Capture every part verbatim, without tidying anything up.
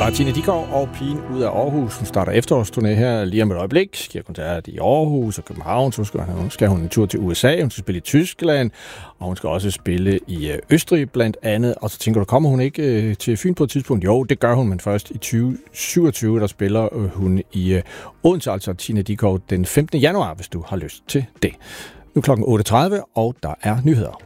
var Tina Dickow og pigen ud af Aarhus. Hun starter efterårsturné her lige om et øjeblik. Giver koncert i Aarhus og København. Så skal hun, skal hun en tur til U S A. Hun skal spille i Tyskland. Og hun skal også spille i Østrig blandt andet. Og så tænker du, kommer hun ikke øh, til Fyn på et tidspunkt? Jo, det gør hun, men først i tyve syvogtyve, der spiller øh, hun i øh, Odense, altså Tina Dickow den femtende januar, hvis du har lyst til det. Nu klokken otte tredive, og der er nyheder.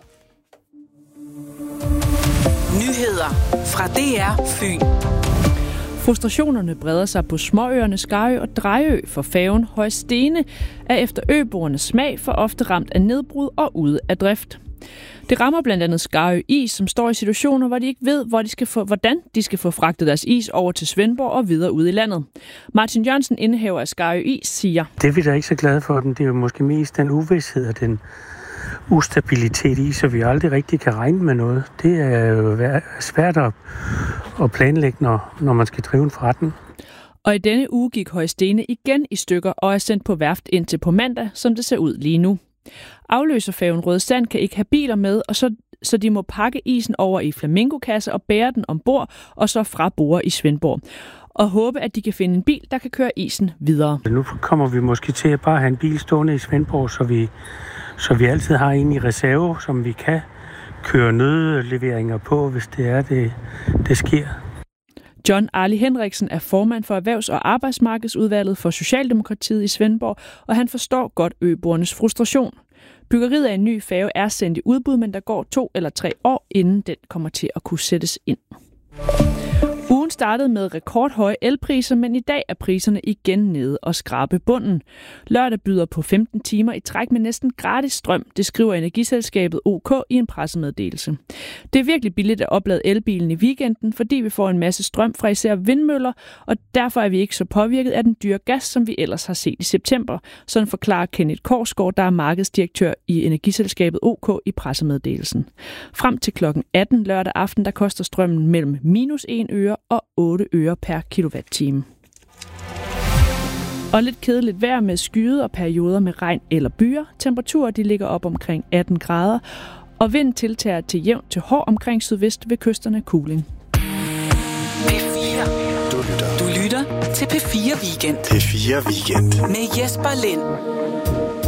Nyheder fra D R Fyn. Frustrationerne breder sig på småøerne Skarø og Drejø, for færgen Højstene er efter øboernes smag for ofte ramt af nedbrud og ude af drift. Det rammer blandt andet Skarø Is, som står i situationer, hvor de ikke ved, hvor de skal få, hvordan de skal få fragtet deres is over til Svendborg og videre ud i landet. Martin Jørgensen, indehaver af Skarø Is, siger: Det er vi da ikke så glade for dem. Det er jo måske mest den uvished og den ustabilitet i, så vi aldrig rigtig kan regne med noget. Det er jo svært at, at planlægge, når, når man skal drive en forretning. Og i denne uge gik Højstene igen i stykker og er sendt på værft indtil på mandag, som det ser ud lige nu. Afløserfærgen Røde Sand kan ikke have biler med, og så, så de må pakke isen over i flamingokasser og bære den ombord, og så fra Bore i Svendborg. Og håbe, at de kan finde en bil, der kan køre isen videre. Nu kommer vi måske til at bare have en bil stående i Svendborg, så vi, så vi altid har en i reserve, som vi kan køre nødleveringer på, hvis det er, det, det sker. John Arli Henriksen er formand for Erhvervs- og Arbejdsmarkedsudvalget for Socialdemokratiet i Svendborg, og han forstår godt øboernes frustration. Byggeriet af en ny færge er sendt i udbud, men der går to eller tre år, inden den kommer til at kunne sættes ind. Ugen startede med rekordhøje elpriser, men i dag er priserne igen nede og skrabe bunden. Lørdag byder på femten timer i træk med næsten gratis strøm, det skriver energiselskabet O K i en pressemeddelelse. Det er virkelig billigt at oplade elbilen i weekenden, fordi vi får en masse strøm fra især vindmøller, og derfor er vi ikke så påvirket af den dyre gas, som vi ellers har set i september. Sådan forklarer Kenneth Korsgaard, der er markedsdirektør i energiselskabet O K i pressemeddelelsen. Frem til klokken atten lørdag aften, der koster strømmen mellem minus en øre og otte øre per kilowatt-time. Og lidt kedeligt vejr med skyde og perioder med regn eller byer. Temperaturer de ligger op omkring atten grader, og vind tiltager til jævnt til hård omkring sydvest ved kysterne Kuling. P fire. Du lytter. Du lytter til P fire Weekend. P fire Weekend. Med Jesper Lind.